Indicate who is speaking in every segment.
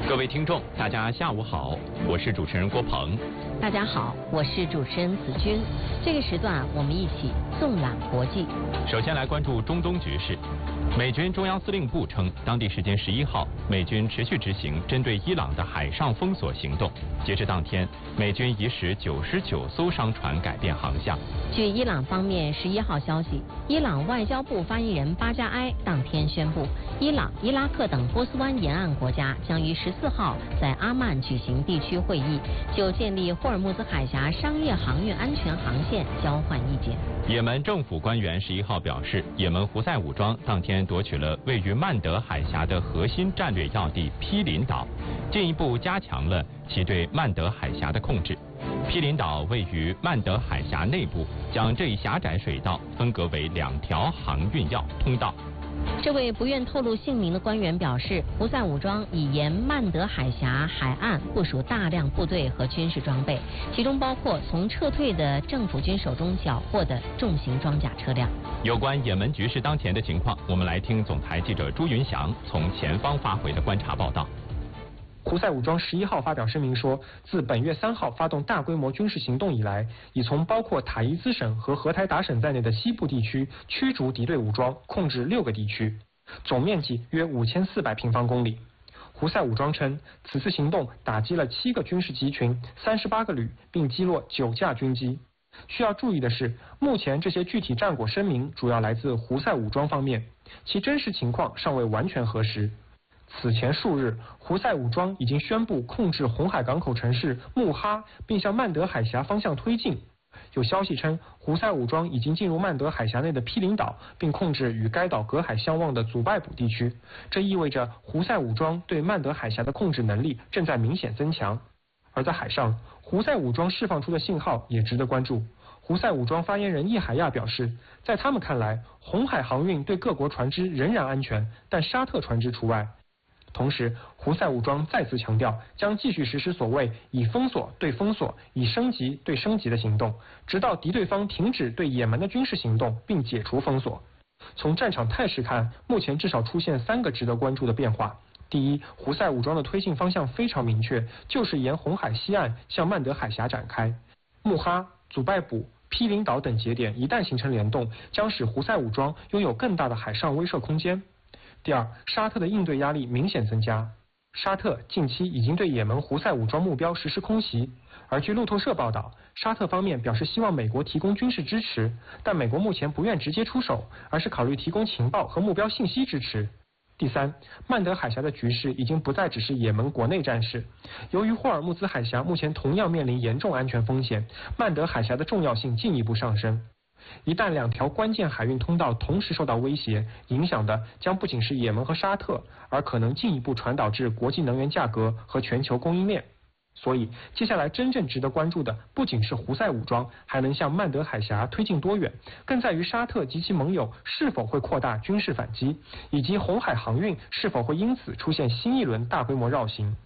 Speaker 1: 各位听众，大家下午好，我是主持人郭鹏。
Speaker 2: 大家好，我是主持人子君。这个时段我们一起纵览国际。
Speaker 1: 首先来关注中东局势。美军中央司令部称，当地时间11号，美军持续执行针对伊朗的海上封锁行动。截至当天，美军已使99艘商船改变航向。
Speaker 2: 据伊朗方面11号消息，伊朗外交部发言人巴加埃当天宣布，伊朗、伊拉克等波斯湾沿岸国家将于14号在阿曼举行地区会议，就建立霍尔木兹海峡商业航运安全航线交换意见。
Speaker 1: 也门政府官员11号表示，也门胡塞武装当天夺取了位于曼德海峡的核心战略要地毗邻岛，进一步加强了其对曼德海峡的控制。毗邻岛位于曼德海峡内部，将这一狭窄水道分隔为2条航运通道。
Speaker 2: 这位不愿透露姓名的官员表示，胡塞武装已沿曼德海峡海岸部署大量部队和军事装备，其中包括从撤退的政府军手中缴获的重型装甲车辆。
Speaker 1: 有关也门局势当前的情况，我们来听总台记者朱云祥从前方发回的观察报道。
Speaker 3: 胡塞武装11号发表声明说，自本月3号发动大规模军事行动以来，已从包括塔伊兹省和荷台达省在内的西部地区驱逐敌对武装，控制6个地区，总面积约5400平方公里。胡塞武装称，此次行动打击了7个军事集群、38个旅，并击落9架军机。需要注意的是，目前这些具体战果声明主要来自胡塞武装方面，其真实情况尚未完全核实。此前数日，胡塞武装已经宣布控制红海港口城市穆哈，并向曼德海峡方向推进。有消息称，胡塞武装已经进入曼德海峡内的毗邻岛，并控制与该岛隔海相望的祖拜卜地区。这意味着胡塞武装对曼德海峡的控制能力正在明显增强。而在海上，胡塞武装释放出的信号也值得关注。胡塞武装发言人叶海亚表示，在他们看来，红海航运对各国船只仍然安全，但沙特船只除外。同时，胡塞武装再次强调，将继续实施所谓以封锁对封锁、以升级对升级的行动，直到敌对方停止对也门的军事行动并解除封锁。从战场态势看，目前至少出现3个值得关注的变化。第一，胡塞武装的推进方向非常明确，就是沿红海西岸向曼德海峡展开。穆哈、祖拜卜、毗邻岛等节点一旦形成联动，将使胡塞武装拥有更大的海上威慑空间。第二，沙特的应对压力明显增加。沙特近期已经对也门胡塞武装目标实施空袭，而据路透社报道，沙特方面表示希望美国提供军事支持，但美国目前不愿直接出手，而是考虑提供情报和目标信息支持。第三，曼德海峡的局势已经不再只是也门国内战事，由于霍尔木兹海峡目前同样面临严重安全风险，曼德海峡的重要性进一步上升。一旦2条关键海运通道同时受到威胁，影响的将不仅是也门和沙特，而可能进一步传导至国际能源价格和全球供应链。所以，接下来真正值得关注的不仅是胡塞武装还能向曼德海峡推进多远，更在于沙特及其盟友是否会扩大军事反击，以及红海航运是否会因此出现新一轮大规模绕行。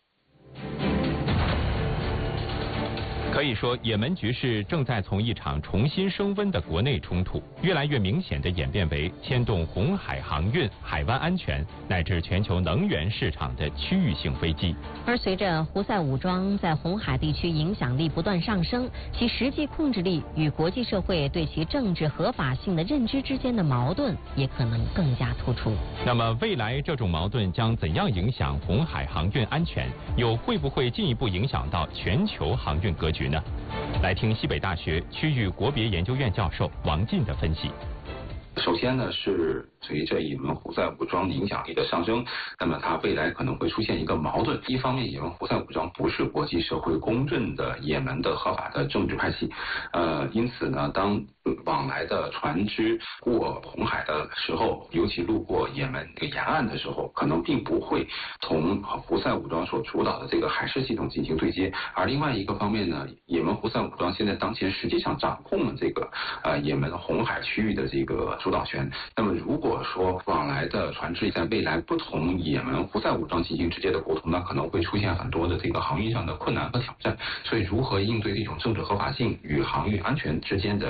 Speaker 1: 可以说，也门局势正在从一场重新升温的国内冲突，越来越明显地演变为牵动红海航运、海湾安全乃至全球能源市场的区域性危机。
Speaker 2: 而随着胡塞武装在红海地区影响力不断上升，其实际控制力与国际社会对其政治合法性的认知之间的矛盾也可能更加突出。
Speaker 1: 那么，未来这种矛盾将怎样影响红海航运安全？又会不会进一步影响到全球航运格局呢？来听西北大学区域国别研究院教授王进的分析。
Speaker 4: 首先呢，是随着也门胡塞武装影响力的上升，那么它未来可能会出现一个矛盾。一方面，也门胡塞武装不是国际社会公认的也门的合法的政治派系，因此呢，当往来的船只过红海的时候，尤其路过也门这个沿岸的时候，可能并不会同胡塞武装所主导的这个海事系统进行对接。而另外一个方面呢，也门胡塞武装现在当前实际上掌控了这个也门红海区域的这个主导权。那么如果说往来的船只在未来不同也门胡塞武装进行直接的沟通，那可能会出现很多的这个航运上的困难和挑战。所以如何应对这种政治合法性与航运安全之间的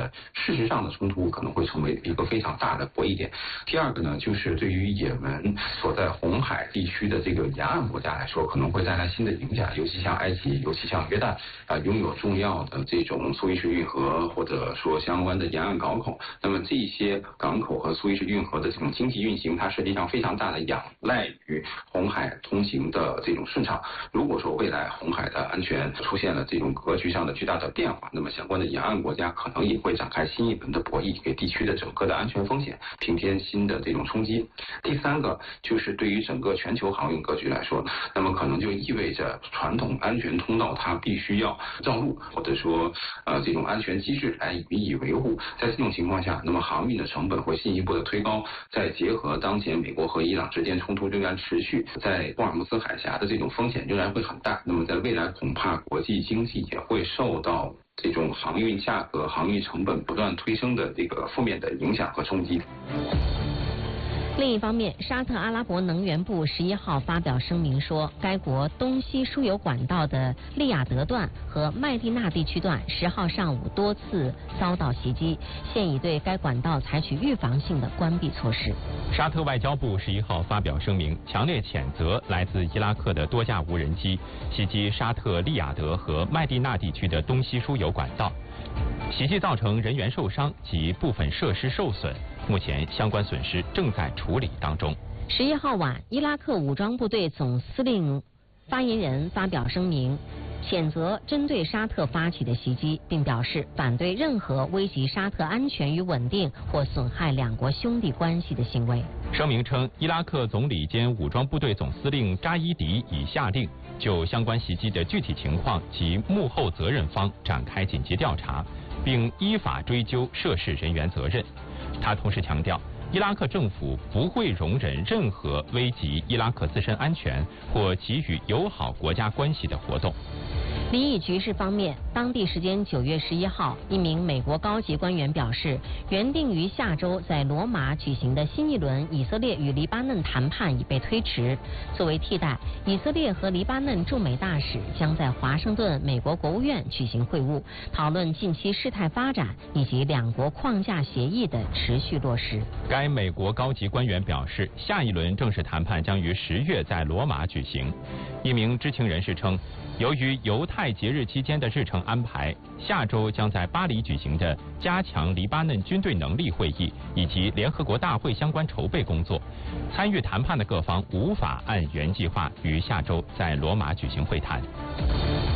Speaker 4: 事实上的冲突可能会成为一个非常大的博弈点。第二个呢，就是对于也门所在红海地区的这个沿岸国家来说，可能会带来新的影响，尤其像埃及，尤其像约旦拥有重要的这种苏伊士运河或者说相关的沿岸港口。那么这些港口和苏伊士运河的这种经济运行，它实际上非常大的仰赖于红海通行的这种顺畅。如果说未来红海的安全出现了这种格局上的巨大的变化，那么相关的沿岸国家可能也会展开新一轮的博弈，给地区的整个的安全风险平添新的这种冲击。第三个就是对于整个全球航运格局来说，那么可能就意味着传统安全通道它必须要绕路，或者说这种安全机制来予以维护。在这种情况下，那么航运的成本会进一步的推高，再结合当前美国和伊朗之间冲突仍然持续，在霍尔木兹海峡的这种风险仍然会很大，那么在未来恐怕国际经济也会受到这种航运价格、航运成本不断推升的这个负面的影响和冲击。
Speaker 2: 另一方面，沙特阿拉伯能源部11号发表声明说，该国东西输油管道的利雅得段和麦地那地区段10号上午多次遭到袭击，现已对该管道采取预防性的关闭措施。
Speaker 1: 沙特外交部11号发表声明，强烈谴责来自伊拉克的多架无人机袭击沙特利雅得和麦地那地区的东西输油管道，袭击造成人员受伤及部分设施受损。目前相关损失正在处理当中。
Speaker 2: 11号晚，伊拉克武装部队总司令发言人发表声明，谴责针对沙特发起的袭击，并表示反对任何危及沙特安全与稳定或损害两国兄弟关系的行为。
Speaker 1: 声明称，伊拉克总理兼武装部队总司令扎伊迪已下令就相关袭击的具体情况及幕后责任方展开紧急调查，并依法追究涉事人员责任。他同时强调，伊拉克政府不会容忍任何危及伊拉克自身安全或给予友好国家关系的活动。
Speaker 2: 离异局势方面，当地时间9月11号，一名美国高级官员表示，原定于下周在罗马举行的新一轮以色列与黎巴嫩谈判已被推迟。作为替代，以色列和黎巴嫩驻美大使将在华盛顿美国国务院举行会晤，讨论近期事态发展以及两国框架协议的持续落实。
Speaker 1: 该美国高级官员表示，下一轮正式谈判将于10月在罗马举行。一名知情人士称，由于犹太节日期间的日程安排，下周将在巴黎举行的加强黎巴嫩军队能力会议以及联合国大会相关筹备工作，参与谈判的各方无法按原计划于下周在罗马举行会谈。